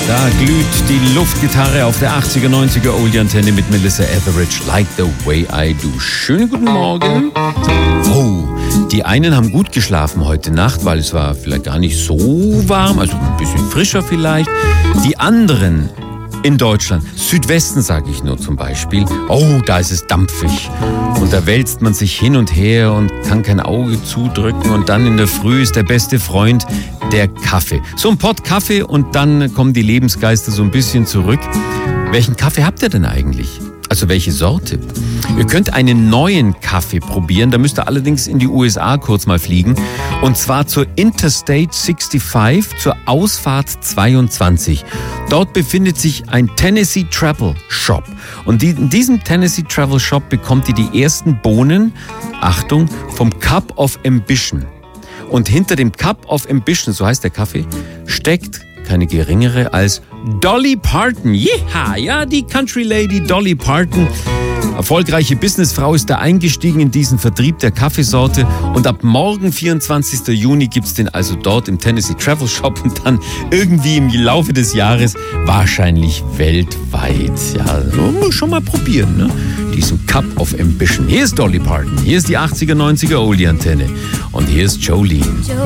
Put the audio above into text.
Da glüht die Luftgitarre auf der 80er, 90er Oldie-Antenne mit Melissa Etheridge. Like the way I do. Schönen guten Morgen. Oh, die einen haben gut geschlafen heute Nacht, weil es war vielleicht gar nicht so warm, also ein bisschen frischer vielleicht. Die anderen in Deutschland, Südwesten sage ich nur zum Beispiel, oh, da ist es dampfig. Und da wälzt man sich hin und her und kann kein Auge zudrücken. Und dann in der Früh ist der beste Freund der Kaffee. So ein Pott Kaffee und dann kommen die Lebensgeister so ein bisschen zurück. Welchen Kaffee habt ihr denn eigentlich? Also welche Sorte? Ihr könnt einen neuen Kaffee probieren, da müsst ihr allerdings in die USA kurz mal fliegen. Und zwar zur Interstate 65, zur Ausfahrt 22. Dort befindet sich ein Tennessee Travel Shop. Und in diesem Tennessee Travel Shop bekommt ihr die ersten Bohnen, Achtung, vom Cup of Ambition. Und hinter dem Cup of Ambition, so heißt der Kaffee, steckt keine geringere als Dolly Parton. Jeha, ja, die Country Lady Dolly Parton. Erfolgreiche Businessfrau ist da eingestiegen in diesen Vertrieb der Kaffeesorte und ab morgen, 24. Juni, gibt's den also dort im Tennessee Travel Shop und dann irgendwie im Laufe des Jahres wahrscheinlich weltweit. Ja, schon mal probieren, ne? Diesen Cup of Ambition. Hier ist Dolly Parton, hier ist die 80er, 90er Oldie-Antenne und hier ist Jolene.